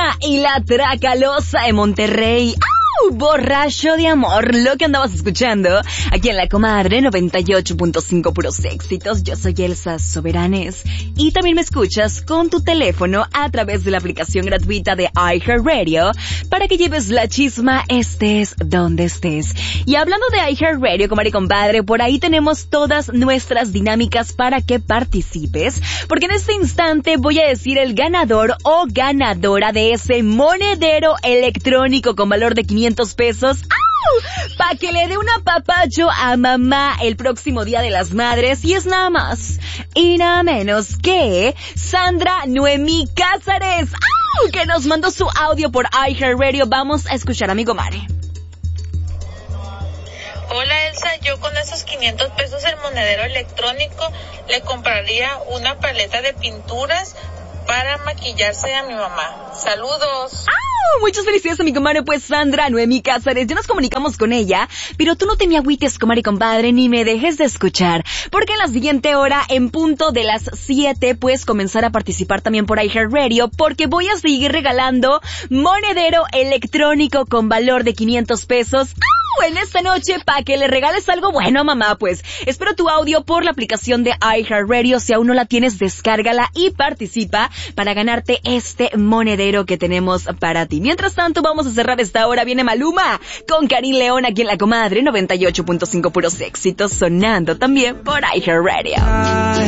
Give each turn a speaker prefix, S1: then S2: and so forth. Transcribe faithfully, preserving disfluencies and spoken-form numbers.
S1: Maluma y la Tracalosa de Monterrey. ¡Au! Borracho de amor, lo que andabas escuchando aquí en La Comadre noventa y ocho punto cinco, puros éxitos. Yo soy Elsa Soberanes y también me escuchas con tu teléfono a través de la aplicación gratuita de iHeartRadio para que lleves la chisma estés donde estés. Y hablando de iHeartRadio, comadre y compadre, por ahí tenemos todas nuestras dinámicas para que participes, porque en este instante voy a decir el ganador o ganadora de ese monedero electrónico con valor de quinientos pesos. ¡Au! Para que le dé un apapacho a mamá el próximo Día de las Madres. Y es nada más y nada menos que Sandra Noemí Cázares, ¡au!, que nos mandó su audio por iHeartRadio. Vamos a escuchar a mi comadre.
S2: Hola Elsa, yo con esos quinientos pesos el monedero electrónico le compraría una paleta de pinturas para maquillarse a mi mamá. Saludos.
S1: ¡Ah! Muchas felicidades a mi comadre, pues Sandra Noemí Cázares. Ya nos comunicamos con ella, pero tú no te me agüites, comadre y compadre, ni me dejes de escuchar, porque en la siguiente hora, en punto de las siete, puedes comenzar a participar también por iHeartRadio, porque voy a seguir regalando monedero electrónico con valor de quinientos pesos. ¡Ah! En esta noche, para que le regales algo bueno a mamá, pues. Espero tu audio por la aplicación de iHeartRadio. Si aún no la tienes, descárgala y participa para ganarte este monedero que tenemos para ti. Mientras tanto, vamos a cerrar esta hora. Viene Maluma con Karim León aquí en La Comadre noventa y ocho punto cinco, puros éxitos, sonando también por iHeartRadio.